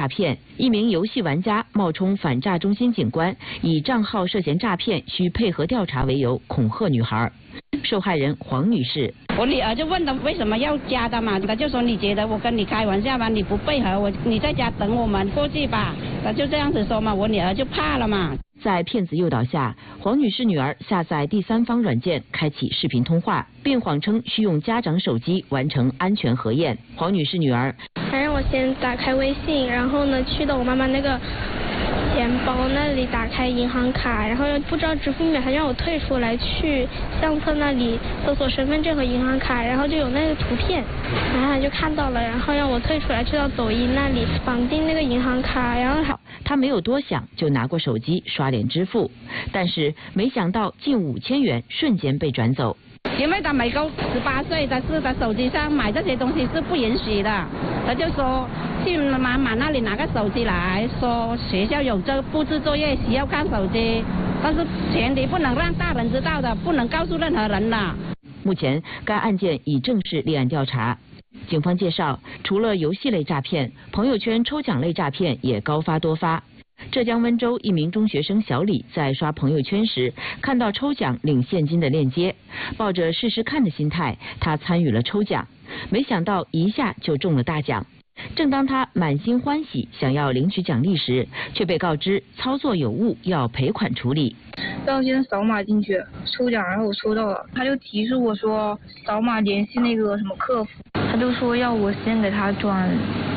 诈骗。一名游戏玩家冒充反诈中心警官，以账号涉嫌诈骗需配合调查为由恐吓女孩。受害人黄女士， 我女儿就问他为什么要加的嘛，他就说你觉得我跟你开玩笑吗？你不配合我，你在家等我们过去吧，他就这样子说嘛，我女儿就怕了嘛。 在骗子诱导下，黄女士女儿下载第三方软件，开启视频通话，并谎称需用家长手机完成安全核验。黄女士女儿， 他让我先打开微信，然后呢去到我妈妈那个钱包那里打开银行卡，然后又不知道支付密码，他让我退出来去相册那里搜索身份证和银行卡，然后就有那个图片，然后他就看到了，然后让我退出来去到抖音那里绑定那个银行卡，然后他没有多想就拿过手机刷脸支付，但是没想到近5000元瞬间被转走。 因为他没够18岁，他手机上买这些东西是不允许的，他就说去妈妈那里拿个手机来，说学校有这布置作业需要看手机，但是前提不能让大人知道的，不能告诉任何人的。 目前该案件已正式立案调查。警方介绍，除了游戏类诈骗，朋友圈抽奖类诈骗也高发多发。浙江温州一名中学生小李在刷朋友圈时，看到抽奖领现金的链接，抱着试试看的心态，他参与了抽奖，没想到一下就中了大奖。正当他满心欢喜想要领取奖励时，却被告知操作有误，要赔款处理。 要先扫码进去抽奖，然后我抽到了，他就提示我说扫码联系那个什么客服， 他就说要我先给他转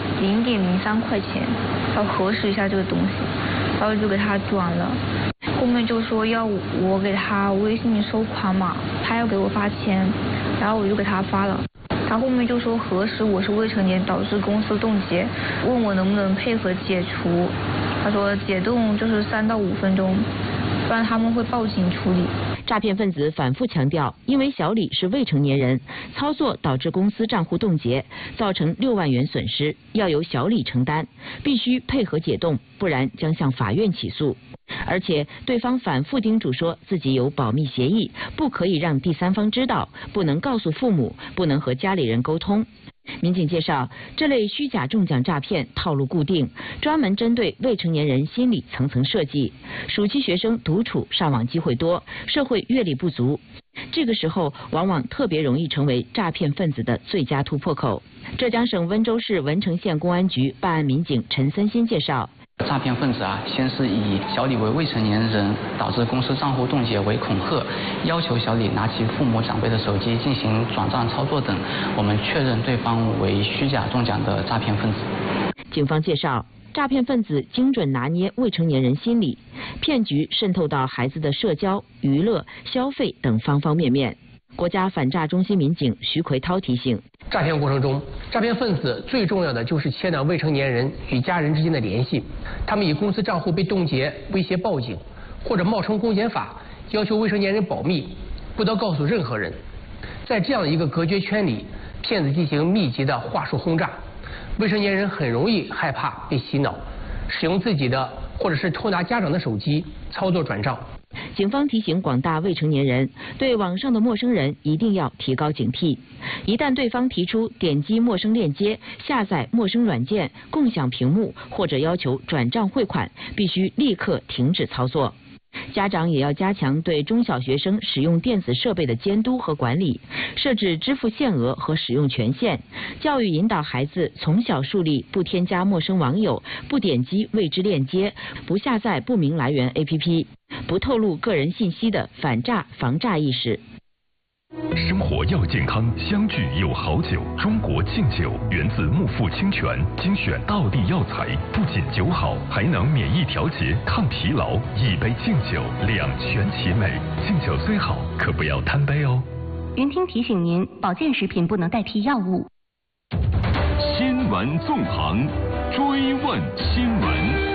0.03块钱，要核实一下这个东西，然后就给他转了。后面就说要我给他微信收款码，他要给我发钱，然后我就给他发了。他后面就说核实我是未成年导致公司冻结，问我能不能配合解除。他说解冻就是3到5分钟，不然他们会报警处理。 诈骗分子反复强调，因为小李是未成年人，操作导致公司账户冻结，造成6万元损失，要由小李承担，必须配合解冻，不然将向法院起诉。而且对方反复叮嘱说自己有保密协议，不可以让第三方知道，不能告诉父母，不能和家里人沟通。民警介绍，这类虚假中奖诈骗套路固定，专门针对未成年人心理层层设计。暑期学生独处上网机会多，社会阅历不足，这个时候往往特别容易成为诈骗分子的最佳突破口。浙江省温州市文成县公安局办案民警陈森新介绍， 诈骗分子先是以小李为未成年人，导致公司账户冻结为恐吓，要求小李拿起父母长辈的手机进行转账操作等，我们确认对方为虚假中奖的诈骗分子。 警方介绍，诈骗分子精准拿捏未成年人心理，骗局渗透到孩子的社交、娱乐、消费等方方面面。国家反诈中心民警徐奎涛提醒， 诈骗过程中，诈骗分子最重要的就是牵连未成年人与家人之间的联系。他们以公司账户被冻结威胁报警，或者冒充公检法要求未成年人保密，不得告诉任何人。在这样的一个隔绝圈里，骗子进行密集的话术轰炸，未成年人很容易害怕被洗脑，使用自己的或者是偷拿家长的手机操作转账。 警方提醒广大未成年人，对网上的陌生人一定要提高警惕。一旦对方提出点击陌生链接、下载陌生软件、共享屏幕或者要求转账汇款，必须立刻停止操作。家长也要加强对中小学生使用电子设备的监督和管理，设置支付限额和使用权限，教育引导孩子从小树立不添加陌生网友、不点击未知链接、不下载不明来源 APP、不透露个人信息的反诈防诈意识。 生活要健康，相聚有好酒。中国劲酒源自木富清泉，精选道地药材，不仅酒好，还能免疫调节、抗疲劳。一杯劲酒，两全其美。劲酒虽好，可不要贪杯哦。 云听提醒您，保健食品不能代替药物。 新闻纵横，追问新闻。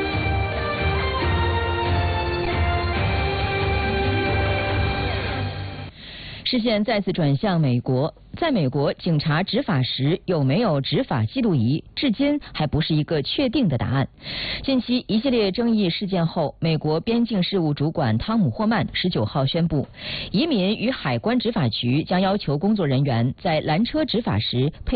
视线再次转向美国，在美国，警察执法时有没有执法记录仪，至今还不是一个确定的答案。近期一系列争议事件后，美国边境事务主管汤姆·霍曼19号宣布，移民与海关执法局将要求工作人员在拦车执法时配